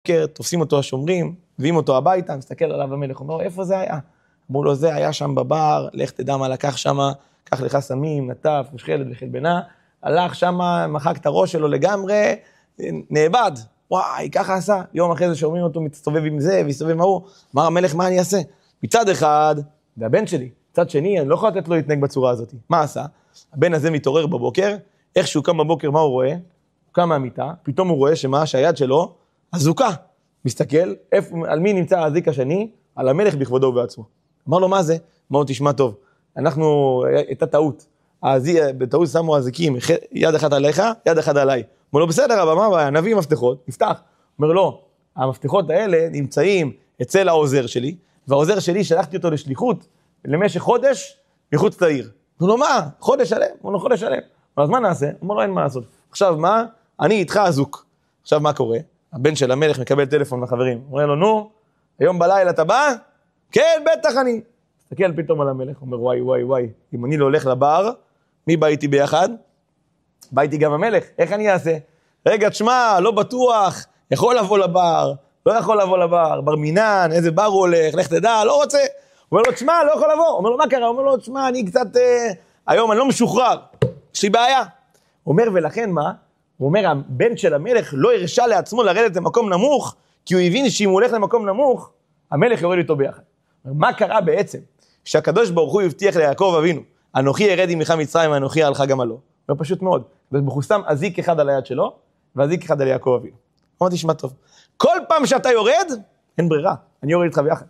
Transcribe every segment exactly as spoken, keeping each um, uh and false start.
תופסים אותו השומרים, מביאים אותו הביתה, מסתכל עליו המלך, אומר לו, איפה זה היה? אמרו לו, זה היה שם בבר, לך תדע מה לקח שם, קח לך סמים, נטף, משחלת וחלבנה, הלך שם, מחק את הראש שלו לגמרי, נאבד, וואי, ככה עשה, יום אחרי זה שאומרים אותו, מצטובב עם זה, ויסתובב מה הוא, אמר המלך, מה אני אעשה? מצד אחד, זה הבן שלי, מצד שני, אני לא יכול לתת לו להתנהג בצורה הזאת. מה עשה? הבן הזה מתעורר בבוקר, איך שהוא קם בבוקר, מה הוא רואה? הוא קם מהמיטה, פתאום הוא רואה שמה, שהיד שלו, אזוקה. מסתכל, איפה, על מי נמצא האזיק השני? על המלך בכבודו ובעצמו. אמר לו, מה זה? אמר לו, תשמע טוב, אנחנו, הייתה טעות. בטעות שמו אזיקים, יד אחת עליך, יד אחת עליי. אמר לו, בסדר, אבל מה הבעיה? נביא מפתחות, נפתח. אומר לו, המפתחות האלה נמצאים אצל העוזר שלי, והעוזר שלי שלחתי אותו לשליחות, למשך חודש, מחוץ לעיר. אמר לו, מה? חודש שלם? אמר לו, חודש שלם. אז מה נעשה? אמר לו, אין מה לעשות. עכשיו מה? אני איתך אזוק. עכשיו מה קורה? הבן של המלך מקבל טלפון מהחברים. אומר לו, נו, היום בלילה אתה בא? כן, בטח אני. תסתכל פתאום על המלך, אומר, וואי, וואי, וואי, אם אני לא הולך לבר, מי בא איתי ביחד? בא איתי גם המלך, איך אני אעשה? רגע, תשמע, לא בטוח, יכול לבוא לבר, לא יכול לבוא לבר, בר מינן, איזה בר הוא הולך, לך תדע, לא רוצה. אומר לו, תשמע, לא יכול לבוא. אומר לו, מה קרה? אומר לו, תשמע, אני קצת, אה, היום אני לא משוחרר, יש לי בעיה. אומר, ולכן מה? הוא אומר, הבן של המלך לא הרשה לעצמו לרדת למקום נמוך, כי הוא הבין שאם הוא הולך למקום נמוך, המלך יורד איתו ביחד. מה קרה בעצם? שהקדוש ברוך הוא הבטיח ליעקב אבינו, אנוכי ירד עמך מצרים ואנוכי אעלך גם עלו. זה פשוט מאוד. הוא שם אזיק אחד על היד שלו, ואזיק אחד על יעקב אבינו. אמרתי, תשמע טוב. כל פעם שאתה יורד, אין ברירה, אני יורד איתך ביחד.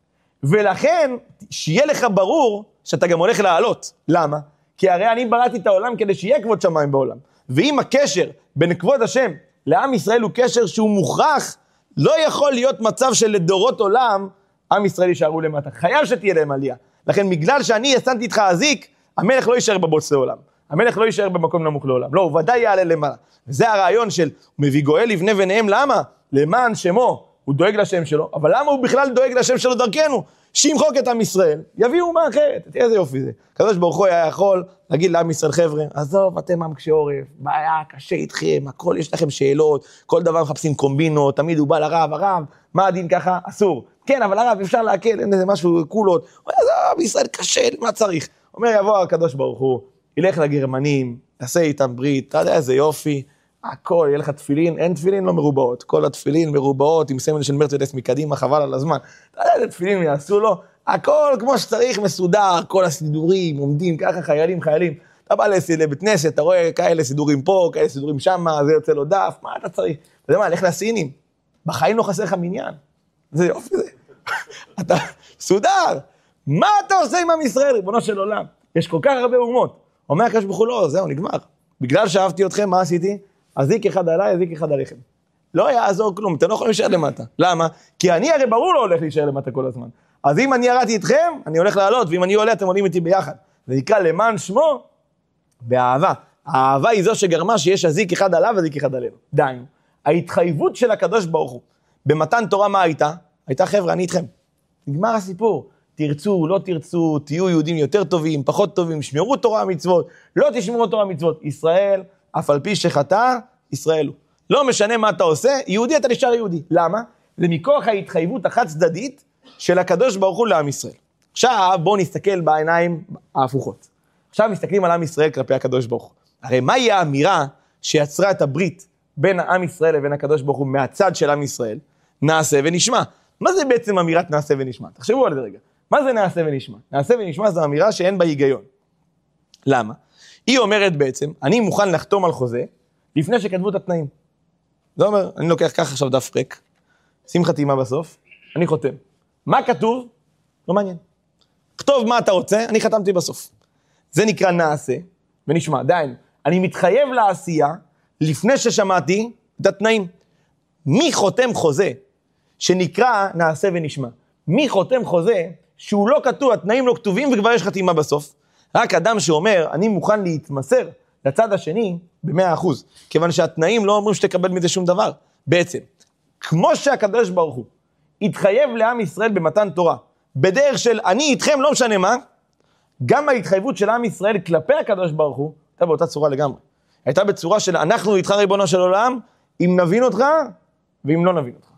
ולכן, שיהיה לך ברור שאתה גם הולך לעלות. למה? כי הרי אני בראתי את העולם כדי שיהיה כבוד שמיים בעולם. ואם הקשר בין כבוד השם לעם ישראל הוא קשר שהוא מוכרח, לא יכול להיות מצב של לדורות עולם, עם ישראל יישארו למטה. חייב שתהיה להם עלייה. לכן בגלל שאני ישנתי איתך אזיק, המלך לא יישאר בבוץ לעולם. המלך לא יישאר במקום נמוך לעולם. לא, הוא ודאי יעלה למעלה. וזה הרעיון של מביא גואל לבני בניהם, למה? למען שמו, הוא דואג לשם שלו, אבל למה הוא בכלל דואג לשם שלו דרכנו? שימחוק את עם ישראל, יביאו אומה אחרת. תראה איזה יופי זה. הקדוש ברוך הוא היה יכול להגיד לעם ישראל, חבר'ה, עזוב, אתם עם קשי עורף, בעיה, קשה איתכם, הכל יש לכם שאלות, כל דבר מחפשים קומבינות, תמיד הוא בא לרב, הרב, מה הדין ככה? אסור. כן, אבל הרב, אפשר להקל, אין איזה משהו, קולות. עזוב, ישראל קשה, מה צריך? אומר, יבוא הקדוש ברוך הוא, ילך לגרמנים, יעשה איתם ברית, אתה יודע איזה יופי, הכל, יהיה לך תפילין, אין תפילין לא מרובעות, כל התפילין מרובעות עם סמל של מרצדס מקדימה, חבל על הזמן, אתה יודע איזה תפילין יעשו לו, הכל כמו שצריך מסודר, כל הסידורים עומדים ככה, חיילים, חיילים, אתה בא לבית כנסת, אתה רואה כאלה סידורים פה, כאלה סידורים שם, זה יוצא לו דף, מה אתה צריך? אתה יודע מה, לך לסינים, בחיים לא חסר לך מניין, זה יופי זה, אתה סודר, מה אתה עושה עם עם ישראל, ריבונו של עולם? יש כל כך הרבה אומות, אומר הקדוש ברוך הוא לא, זהו, נגמר, בגלל שאהבתי אתכם, מה עשיתי? אזיק אחד עליי, אזיק אחד עליכם. לא יעזור כלום, אתם לא יכולים להישאר למטה. למה? כי אני הרי ברור לא הולך להישאר למטה כל הזמן. אז אם אני ירדתי איתכם, אני הולך לעלות, ואם אני עולה, אתם עולים איתי ביחד. זה נקרא למען שמו, באהבה. האהבה היא זו שגרמה שיש אזיק אחד עליו, אזיק אחד עלינו. דיינו. ההתחייבות של הקדוש ברוך הוא, במתן תורה מה הייתה? הייתה חבר'ה, אני איתכם. נגמר הסיפור. תרצו, לא תרצו, תהיו יהודים יותר טובים, פחות טובים, שמרו תורה מצוות, לא תשמרו תורה מצוות. ישראל, אף על פי שחטא, ישראל הוא. לא משנה מה אתה עושה, יהודי אתה נשאר יהודי. למה? זה מכוח ההתחייבות החד צדדית של הקדוש ברוך הוא לעם ישראל. עכשיו בואו נסתכל בעיניים ההפוכות. עכשיו מסתכלים על עם ישראל כלפי הקדוש ברוך הוא. הרי מהי האמירה שיצרה את הברית בין העם ישראל לבין הקדוש ברוך הוא מהצד של עם ישראל? נעשה ונשמע. מה זה בעצם אמירת נעשה ונשמע? תחשבו על זה רגע. מה זה נעשה ונשמע? נעשה ונשמע זו אמירה שאין בה היגיון. למה? היא אומרת בעצם, אני מוכן לחתום על חוזה, לפני שכתבו את התנאים. זה אומר, אני לוקח כך עכשיו דף ריק, שים חתימה בסוף, אני חותם. מה כתוב? לא מעניין. כתוב מה אתה רוצה, אני חתמתי בסוף. זה נקרא נעשה, ונשמע, דיין, אני מתחייב לעשייה, לפני ששמעתי את התנאים. מי חותם חוזה, שנקרא נעשה ונשמע? מי חותם חוזה, שהוא לא כתוב, התנאים לא כתובים, וכבר יש חתימה בסוף? רק אדם שאומר, אני מוכן להתמסר לצד השני ב-מאה אחוז, כיוון שהתנאים לא אומרים שתקבל מזה שום דבר. בעצם, כמו שהקדוש ברוך הוא התחייב לעם ישראל במתן תורה, בדרך של אני איתכם לא משנה מה, גם ההתחייבות של עם ישראל כלפי הקדוש ברוך הוא, הייתה באותה צורה לגמרי. הייתה בצורה של אנחנו איתך ריבונו של עולם, אם נבין אותך, ואם לא נבין אותך.